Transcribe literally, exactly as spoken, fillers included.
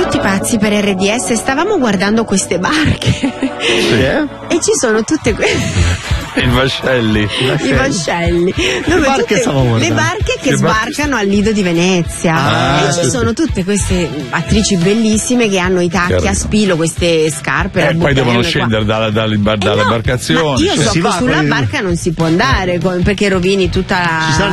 tutti pazzi per R D S, stavamo guardando queste barche. Sì, eh? E ci sono tutte queste. I vascelli. I vascelli. Dove Le barche tutte, le barche che Le sbarcano barche... al Lido di Venezia. Ah, e ci sì, sono sì. tutte queste attrici bellissime che hanno i tacchi Certo. a spilo, queste scarpe. E eh, poi devono qua. scendere dalla, dalle, Eh dalle no, imbarcazioni. ma io so Si che va, sulla poi- barca non si può andare con- perché rovini tutta la. Ci saranno